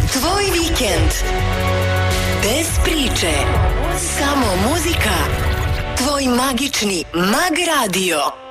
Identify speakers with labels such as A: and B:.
A: Tvoj vikend. Bez priče. Samo muzika. Tvoj magični Mag Radio.